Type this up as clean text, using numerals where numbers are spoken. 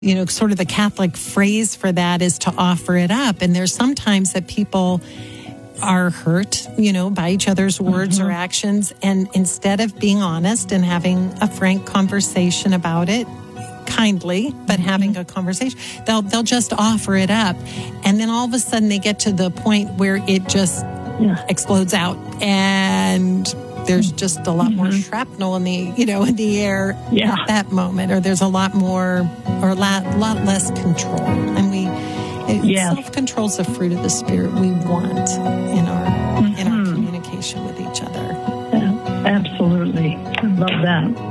sort of the Catholic phrase for that is to offer it up. And there's sometimes that people are hurt, by each other's words or actions. And instead of being honest and having a frank conversation about it, kindly, but having a conversation, they'll just offer it up. And then all of a sudden they get to the point where it just explodes out. And there's just a lot more shrapnel in the, in the air at that moment, or there's a lot more, or a lot less control. And self-control is the fruit of the Spirit we want in our communication with each other. Yeah, absolutely. I love that.